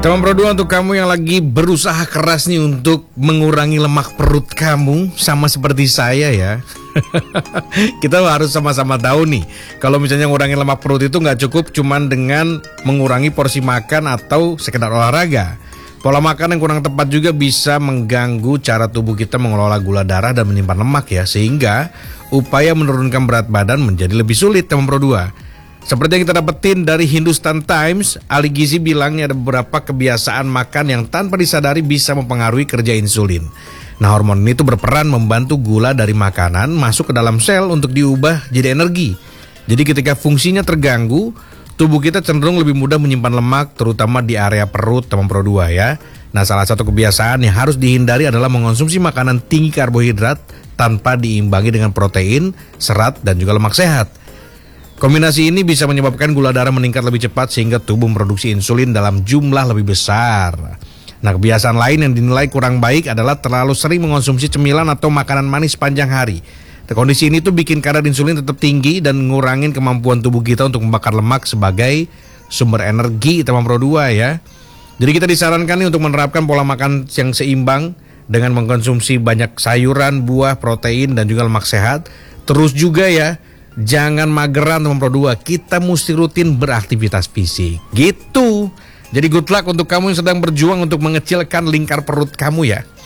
Teman Pro 2, untuk kamu yang lagi berusaha keras nih untuk mengurangi lemak perut kamu, sama seperti saya ya. Kita harus sama-sama tahu nih, kalau misalnya ngurangi lemak perut itu nggak cukup cuman dengan mengurangi porsi makan atau sekedar olahraga. Pola makan yang kurang tepat juga bisa mengganggu cara tubuh kita mengelola gula darah dan menyimpan lemak ya, sehingga upaya menurunkan berat badan menjadi lebih sulit, teman Pro 2. Seperti yang kita dapetin dari Hindustan Times, ahli gizi bilangnya ada beberapa kebiasaan makan yang tanpa disadari bisa mempengaruhi kerja insulin. Nah, hormon ini tuh berperan membantu gula dari makanan masuk ke dalam sel untuk diubah jadi energi. Jadi ketika fungsinya terganggu, tubuh kita cenderung lebih mudah menyimpan lemak, terutama di area perut, teman Pro 2 ya. Nah, salah satu kebiasaan yang harus dihindari adalah mengonsumsi makanan tinggi karbohidrat tanpa diimbangi dengan protein, serat, dan juga lemak sehat. Kombinasi ini bisa menyebabkan gula darah meningkat lebih cepat sehingga tubuh memproduksi insulin dalam jumlah lebih besar. Nah, kebiasaan lain yang dinilai kurang baik adalah terlalu sering mengonsumsi cemilan atau makanan manis sepanjang hari. Kondisi ini tuh bikin kadar insulin tetap tinggi dan ngurangin kemampuan tubuh kita untuk membakar lemak sebagai sumber energi, teman Pro 2 ya. Jadi kita disarankan nih untuk menerapkan pola makan yang seimbang dengan mengkonsumsi banyak sayuran, buah, protein, dan juga lemak sehat. Terus juga ya, jangan mageran, teman Pro 2. Kita mesti rutin beraktivitas fisik gitu. Jadi good luck untuk kamu yang sedang berjuang untuk mengecilkan lingkar perut kamu ya.